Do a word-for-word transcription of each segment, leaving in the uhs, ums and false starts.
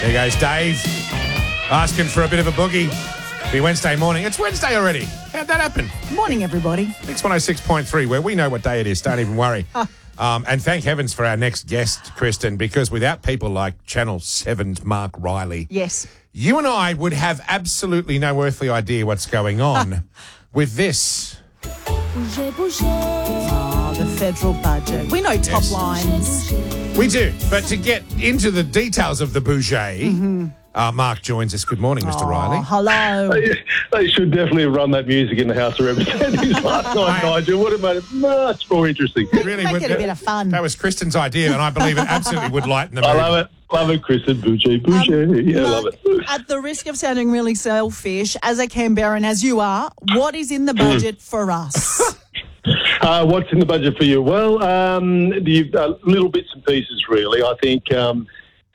There goes Dave, asking for a bit of a boogie. Be Wednesday morning. It's Wednesday already. How'd that happen? Morning, everybody. It's one oh six point three, where we know what day it is. Don't even worry. Um, and thank heavens for our next guest, Kristen, because without people like Channel seven's Mark Riley, Yes. you and I would have absolutely no earthly idea what's going on with this. Oh, the federal budget. We know top Yes. lines. We do. But to get into the details of the budget, Mm-hmm. uh, Mark joins us. Good morning, Mister Oh, Riley. hello. They, they should definitely have run that music in the House of Representatives last night, Nigel. Would have made it much more interesting. Really Make would- it a bit of fun. That was Kristen's idea, and I believe it absolutely would lighten the mood. I love it. Love it, Kristen. Boucher, Boucher. Um, yeah, Mark, love it. At the risk of sounding really selfish, as a Canberran as you are, what is in the budget for us? Uh, what's in the budget for you? Well, um, the uh, little bits and pieces, really. I think um,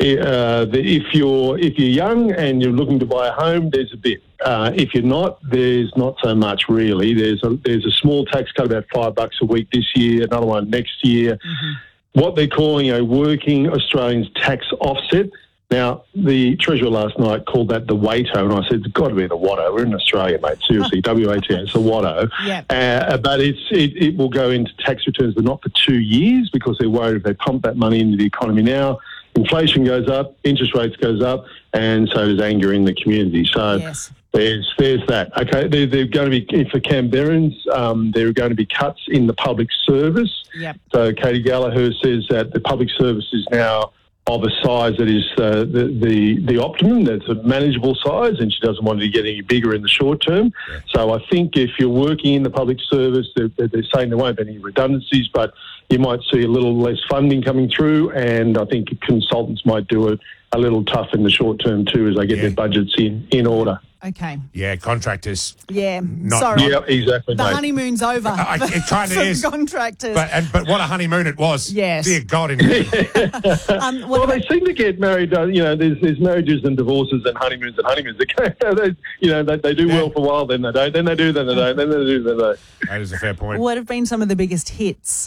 uh, the, if you're if you're young and you're looking to buy a home, there's a bit. Uh, if you're not, there's not so much, really. There's a there's a small tax cut, about five bucks a week this year. Another one next year. Mm-hmm. What they're calling a working Australians tax offset. Now, the Treasurer last night called that the WATO, and I said, it's got to be the WATO. We're in Australia, mate. Seriously, W A T O, it's the WATO. Yep. Uh, but it's, it, it will go into tax returns, but not for two years because they're worried if they pump that money into the economy now, inflation goes up, interest rates goes up, and so does anger in the community. So Yes. there's there's that. Okay, they're, they're going to be, for Canberrans, um, there are going to be cuts in the public service. Yep. So Katie Gallagher says that the public service is now of a size that is uh, the, the the optimum, that's a manageable size, and she doesn't want it to get any bigger in the short term. Yeah. So I think if you're working in the public service, they're, they're saying there won't be any redundancies, but you might see a little less funding coming through, and I think consultants might do it a little tough in the short term too as they get Yeah. their budgets in, in order. Okay. Yeah, contractors. Yeah. Not- Sorry. Yeah, exactly. The mate. honeymoon's over. I- for- it kinda for is. Contractors. But and, but what a honeymoon it was. Yes. Dear God. In heaven. um, what Well, about- they seem to get married. Uh, you know, there's there's marriages and divorces and honeymoons and honeymoons. They, you know, they, they do Yeah. well for a while, then they don't. Then they do, then they don't. Then they do, then they don't. That is a fair point. what have been some of the biggest hits?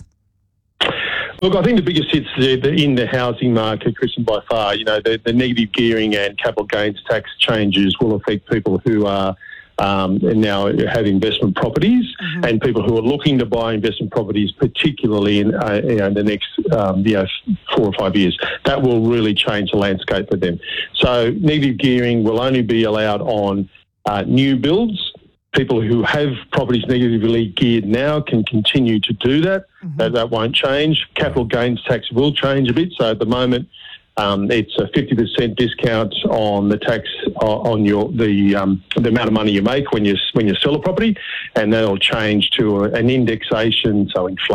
Look, I think the biggest hits in the housing market, Christian, by far, you know, the, the negative gearing and capital gains tax changes will affect people who are um, now have investment properties mm-hmm. and people who are looking to buy investment properties, particularly in, uh, you know, the next um, you know, four or five years. That will really change the landscape for them. So negative gearing will only be allowed on uh, new builds. People who have properties negatively geared now can continue to do that. Mm-hmm. That, that won't change. Capital gains tax will change a bit. So at the moment, um, it's a fifty percent discount on the tax uh, on your the um, the amount of money you make when you when you sell a property, and that'll change to a, an indexation, so inflation.